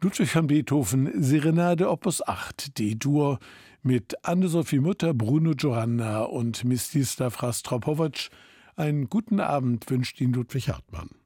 Ludwig van Beethoven, Serenade Opus 8, D-Dur mit Anne-Sophie Mutter, Bruno Giovanna und Mstislav Rostropowitsch. Einen guten Abend wünscht Ihnen Ludwig Hartmann.